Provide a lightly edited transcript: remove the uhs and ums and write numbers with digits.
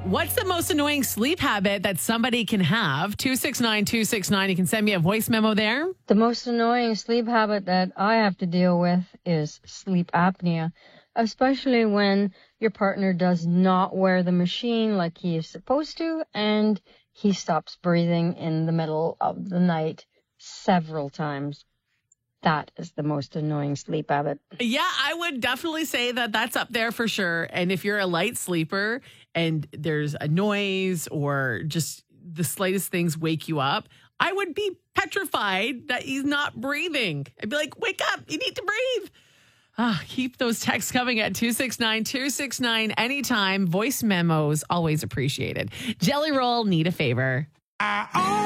What's the most annoying sleep habit that somebody can have? 269-269. You can send me a voice memo there. The most annoying sleep habit that I have to deal with is sleep apnea, especially when your partner does not wear the machine like he is supposed to, and he stops breathing in the middle of the night several times. That is the most annoying sleep habit. Yeah, I would definitely say that that's up there for sure. And if you're a light sleeper and there's a noise or just the slightest things wake you up, I would be petrified that he's not breathing. I'd be like, wake up, you need to breathe. Keep those texts coming at 269-269 anytime. Voice memos, always appreciated. Jelly Roll, need a favor.